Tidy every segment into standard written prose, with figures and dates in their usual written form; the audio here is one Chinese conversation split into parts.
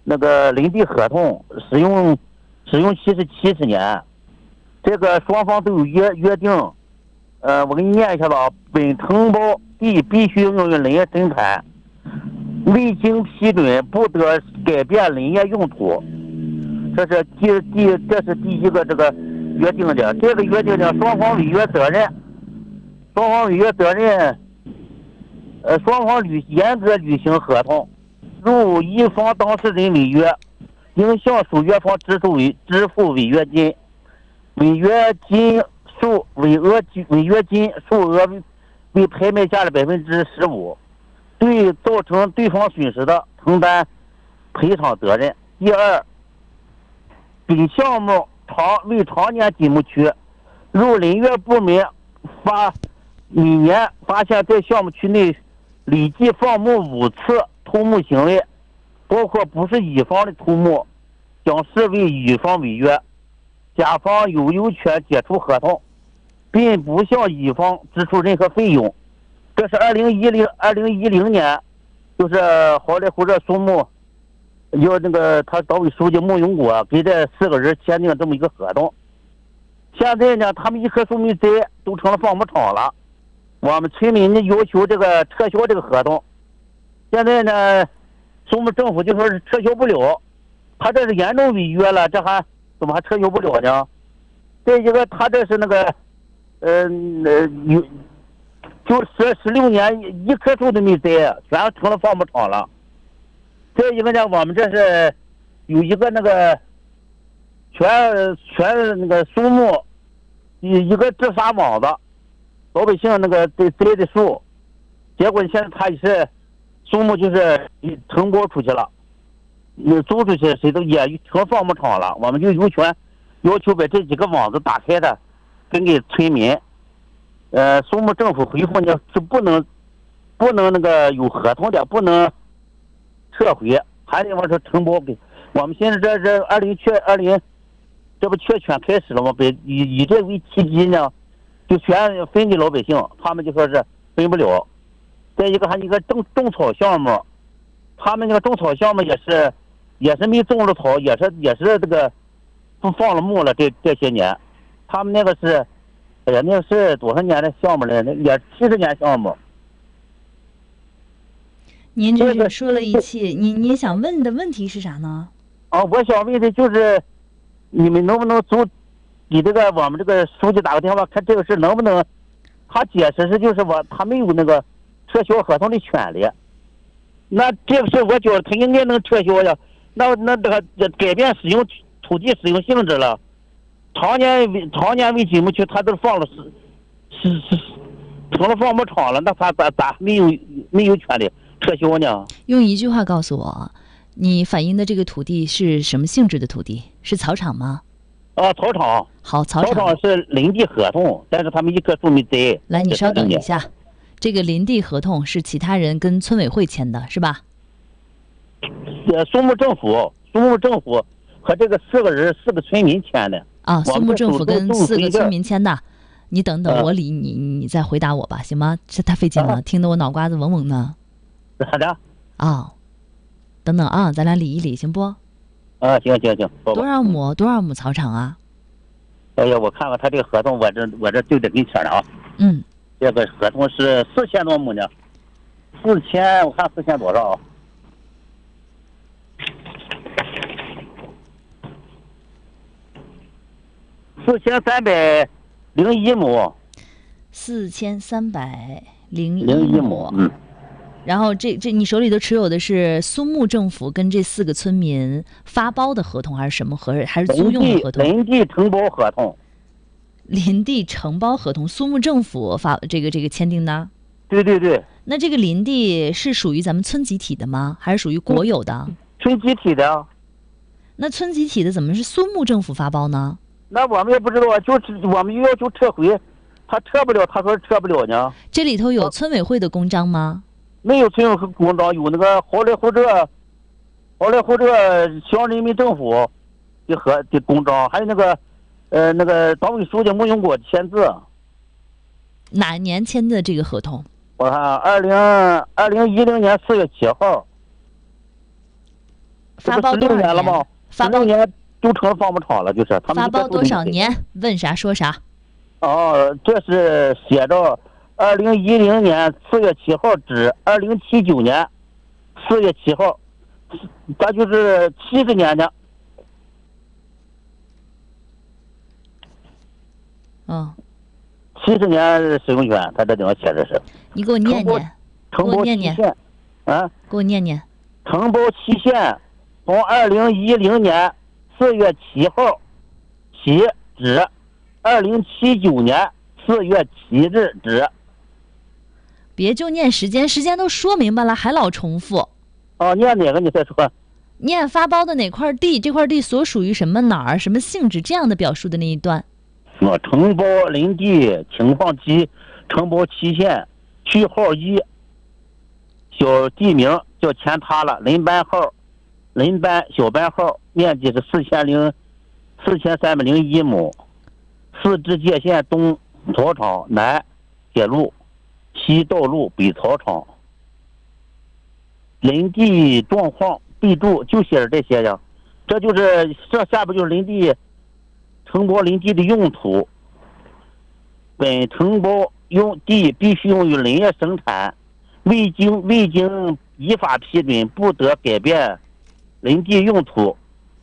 那个林地合同使用期是70年，这个双方都有约定。我给你念一下吧。本承包地必须用于林业生产，未经批准不得改变林业用途。这是第一个这个约定的。这个约定的双方违约责任，双方严格履行合同。如一方当事人违约，应向属约方支付违约金，违约金数额为拍卖价的15%，对造成对方损失的承担赔偿责任。第二，本项目为常年禁牧区，如林业部门每年发现在项目区内累计放牧5次偷牧行为，包括不是乙方的偷牧，将视为乙方违约，甲方有权解除合同，并不向乙方支出任何费用。这是2010年，就是好莱坞这苏木要那个他党委书记穆永国给这4个人签订这么一个合同。现在呢，他们一棵树没栽，都成了放牧场了。我们村民呢要求这个撤销这个合同，现在呢，苏木政府就说是撤销不了，他这是严重违约了，这怎么还撤销不了呢？再一个，他这是那个，就16年一棵树都没栽，全成了放牧场了。再一个呢，我们这是有一个那个全那个树木一个治沙网子，老百姓那个栽的树，结果现在他也是树木就是承包出去了，租出去谁都也成放牧场了。我们就有权要求把这几个网子打开的，分给村民。苏木政府回复呢是不能那个有合同的，不能撤回，还得往这承包给。我们现在这20这不确权开始了吗？以这为契机呢，就全分给老百姓，他们就说是分不了。再一个还有一个种草项目，他们那个种草项目也是没种了草，也是这个不放了牧了。这些年，他们那个是，哎呀，那是多少年的项目了？那也70年项目。 您这是说了一切，你想问的问题是啥呢？ 我想问的就是，你们能不能给这个我们这个书记打个电话，看这个事能不能？他解释是就是他没有那个撤销合同的权利。那这个事我觉得他应该能撤销呀。那这个改变土地使用性质了，常年为禁牧区，他都放了成了放牧场了，那他咋没有权利撤销呢？ 用一句话告诉我，你反映的这个土地是什么性质的土地？是草场吗？ 草场。 好，草场是林地合同，但是他们一棵树没栽。 来，你稍等一下，这个林地合同是其他人跟村委会签的，是吧？ 苏木政府和这个4个村民签的。 苏木政府跟4个村民签的。你等等，我理你再回答我吧，行吗？这太费劲了，听得我脑瓜子嗡嗡呢。 咋的？ 等等啊，咱俩理一理，行不？ 行。 多少亩草场啊？ 哎呀，我看看他这个合同，我这就得给你签了啊。这个合同是4000多亩呢，4000，我看4000多少啊？4301亩。 4301 亩。 然后这你手里头持有的是苏木政府跟这4个村民发包的合同，还是什么还是租用的合同？ 林地承包合同。 林地承包合同，苏木政府发这个签订的。 对。 那这个林地是属于咱们村集体的吗？还是属于国有的？ 村集体的。 那村集体的怎么是苏木政府发包呢？ 那我们也不知道啊，就是我们要求撤回，他撤不了，他说撤不了呢。 这里头有村委会的公章吗？ 没有村委会公章，有那个好莱坞这乡人民政府的公章，还有那个党委书记穆永国签字。 哪年签的这个合同？ 我看2010年4月7号。 发包多少年了吗？ 发包 6年都成房不厂了，就是他们发包多少年？问啥说啥。 哦，这是写着2010年4月7号至2079年4月7号，咱就是70年的。70年使用权，他这地方写的是。 你给我念念， 承包期限，啊， 给我念念。 承包期限从2010年4月7号起至2079年4月7日止。 别就念时间，时间都说明白了，还老重复。 哦，念哪个你再说？ 念发包的哪块地，这块地所属于什么哪儿，什么性质，这样的表述的那一段。 承包林地情况及承包期限，区号1，小地名叫前塌了，邻班号，邻班小班号，面积是4301亩，四支界限：东草场，南铁路，西道路，北草场。林地状况备注就写着这些呀，这就是这下边就是林地。承包林地的用途，本承包用地必须用于林业生产，未经依法批准，不得改变林地用途。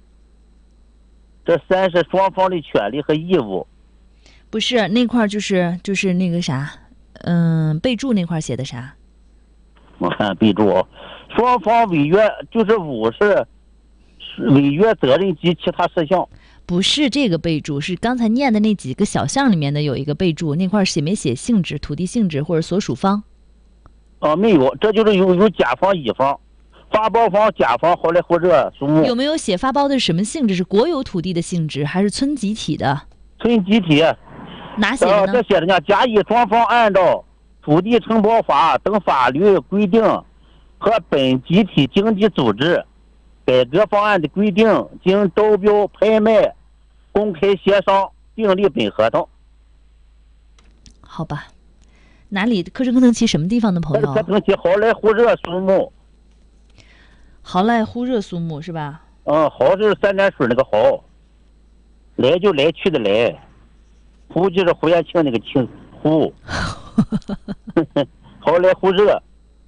这3是双方的权利和义务。 不是那块就是那个啥，备注那块写的啥？ 我看备注，双方违约就是5是违约责任及其他事项。 不是这个备注，是刚才念的那几个小项里面的有一个备注，那块写没写性质、土地性质或者所属方？ 没有，这就是有甲方、乙方，发包方、甲方，后来或者属木。 有没有写发包的是什么性质？是国有土地的性质，还是村集体的？ 村集体。 哪写的呢？ 这写着呢，甲乙双方按照土地承包法等法律规定和本集体经济组织改革方案的规定，经招标、拍卖、公开协商订立本合同。 好吧，哪里？科城区什么地方的朋友？ 科城区好莱坞热苏木。 好莱坞热苏木是吧？ 好是3点水那个好，来就来去的来，胡就是胡延庆那个庆胡。好莱坞热。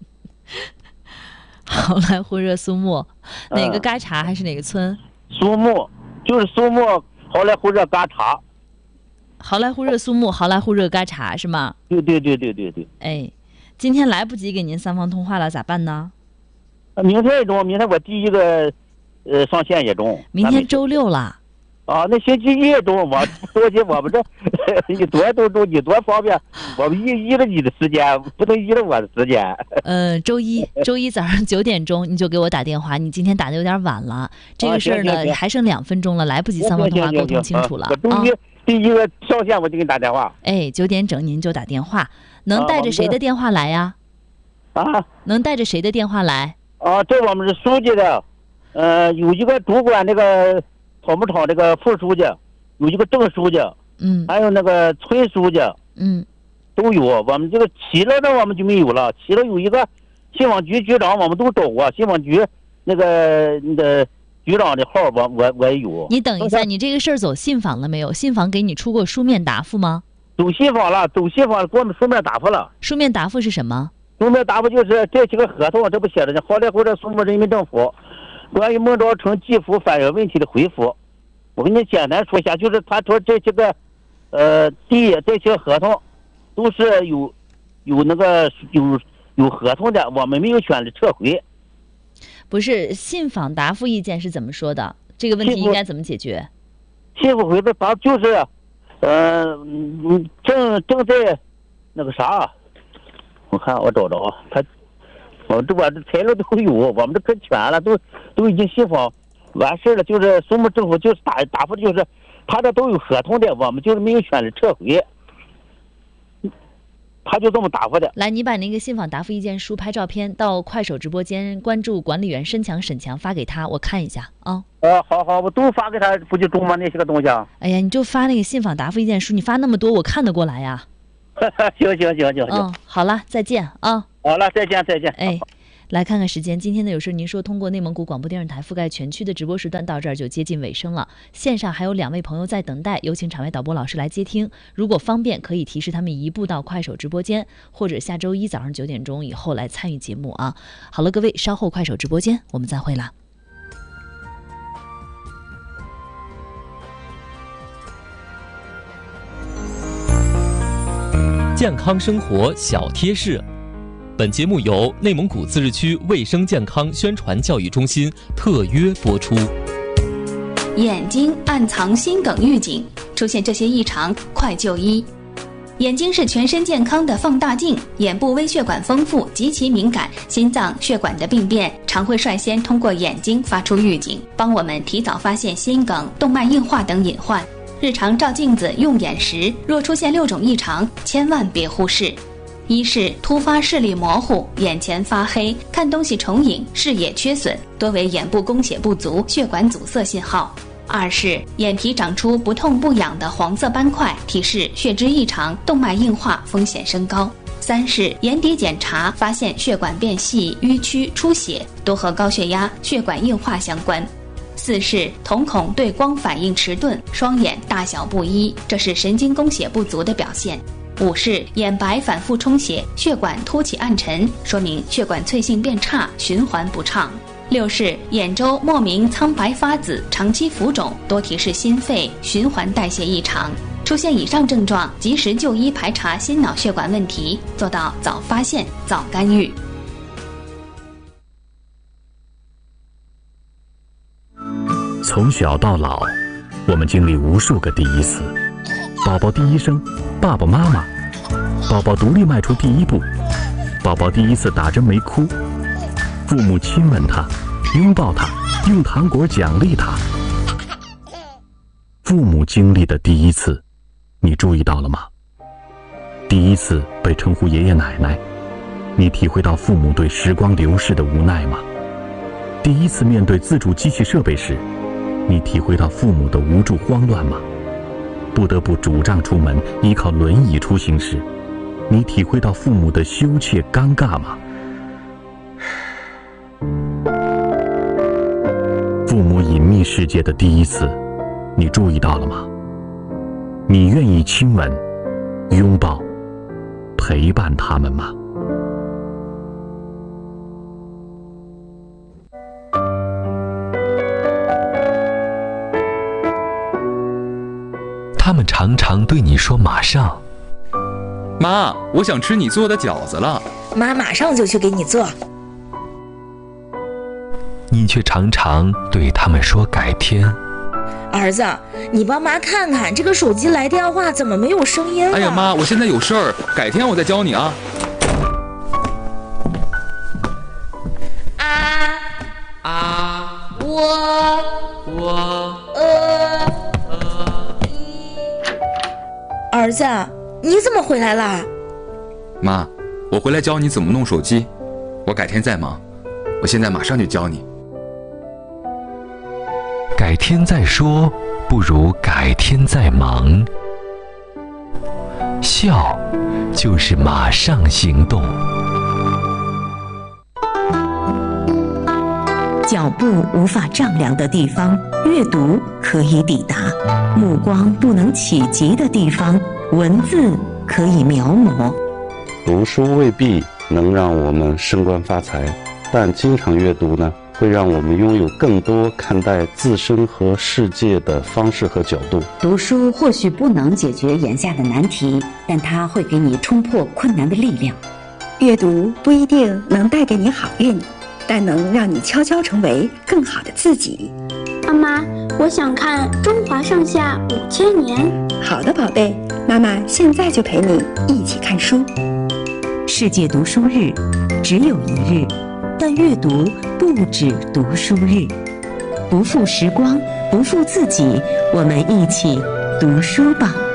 好莱坞热苏木，哪个嘎查还是哪个村？ 苏木就是苏木，好莱坞热嘎查。 好莱坞热苏木，好莱坞热嘎查是吗？ 对。 哎，今天来不及给您3方通话了，咋办呢？ 明天也中，明天我第一个上线也中。 明天周6了。 那星期一中，我们这你多都中，你多方便，我们依了你的时间，不能依了我的时间。 周一早上9点钟你就给我打电话，你今天打的有点晚了，这个事儿呢还剩2分钟了，来不及3方通话沟通清楚了。 我终于第一个上线我就给你打电话。 9点整您就打电话，能带着谁的电话来呀？能带着谁的电话来？ 这我们是书记的，有一个主管那个草木场这个副书记，有一个正书记，还有那个村书记，都有。我们这个齐了的我们就没有了，齐了有一个信访局局长，我们都找过，信访局那个局长的号我也有。 你等一下，你这个事儿走信访了没有？信访给你出过书面答复吗？ 走信访了，给我们书面答复了。 书面答复是什么？ 书面答复就是这几个合同，这不写着呢？好莱坞这苏木人民政府关于孟昭城继父反映问题的回复，我给你简单说一下，就是他说这些个这些合同都是有那个有合同的，我们没有权利撤回。 不是，信访答复意见是怎么说的？这个问题应该怎么解决？ 信访回的答就是正在那个啥，我看我找着我这材料都有，我们这可全了，都已经信访完事了，就是苏木政府就是答复，就是他这都有合同的，我们就是没有权利撤回，他就这么答复的。 来，你把那个信访答复意见书拍照片到快手直播间，关注管理员申强沈强，发给他，我看一下啊。 好，我都发给他，不就中吗？那些个东西啊。 哎呀，你就发那个信访答复意见书，你发那么多，我看得过来呀。 行。 好了，再见啊。 好了，再见。 哎， 来看看时间，今天的有事您说通过内蒙古广播电视台覆盖全区的直播时段到这儿就接近尾声了。线上还有2位朋友在等待，有请场外导播老师来接听。如果方便，可以提示他们移步到快手直播间，或者下周一早上9点钟以后来参与节目啊。好了，各位，稍后快手直播间我们再会啦。 健康生活小贴士，本节目由内蒙古自治区卫生健康宣传教育中心特约播出。 眼睛暗藏心梗预警，出现这些异常快就医。眼睛是全身健康的放大镜，眼部微血管丰富，极其敏感，心脏血管的病变常会率先通过眼睛发出预警，帮我们提早发现心梗、动脉硬化等隐患。日常照镜子用眼时，若出现6种异常，千万别忽视。一是突发视力模糊，眼前发黑，看东西重影，视野缺损，多为眼部供血不足、血管阻塞信号。二是眼皮长出不痛不痒的黄色斑块，提示血脂异常、动脉硬化风险升高。三是眼底检查发现血管变细、淤曲、出血，多和高血压、血管硬化相关。四是瞳孔对光反应迟钝，双眼大小不一，这是神经供血不足的表现。五是眼白反复充血，血管凸起暗沉，说明血管脆性变差，循环不畅。六是眼周莫名苍白发紫，长期浮肿，多提示心肺循环代谢异常。出现以上症状，及时就医排查心脑血管问题，做到早发现、早干预。 从小到老，我们经历无数个第一次：宝宝第一声，爸爸妈妈；宝宝独立迈出第一步；宝宝第一次打针没哭；父母亲吻他，拥抱他，用糖果奖励他。父母经历的第一次，你注意到了吗？第一次被称呼爷爷奶奶，你体会到父母对时光流逝的无奈吗？第一次面对自主机器设备时，你体会到父母的无助慌乱吗？不得不拄杖出门，依靠轮椅出行时，你体会到父母的羞怯尴尬吗？父母隐秘世界的第一次，你注意到了吗？你愿意亲吻、拥抱、陪伴他们吗？ 他们常常对你说马上。 妈，我想吃你做的饺子了。 妈马上就去给你做。 你却常常对他们说改天。 儿子，你帮妈看看这个手机来电话怎么没有声音了？ 哎呀妈，我现在有事儿，改天我再教你啊。 儿子，你怎么回来了？ 妈，我回来教你怎么弄手机，我改天再忙，我现在马上就教你。 改天再说，不如改天再忙。笑，就是马上行动。 脚步无法丈量的地方，阅读可以抵达；目光不能企及的地方，文字可以描摹。 读书未必能让我们升官发财，但经常阅读呢，会让我们拥有更多看待自身和世界的方式和角度。 读书或许不能解决眼下的难题，但它会给你冲破困难的力量。 阅读不一定能带给你好运，但能让你悄悄成为更好的自己。 妈妈，我想看《中华上下5000年》。 好的，宝贝，妈妈现在就陪你一起看书。 世界读书日只有一日，但阅读不止读书日。不负时光，不负自己，我们一起读书吧。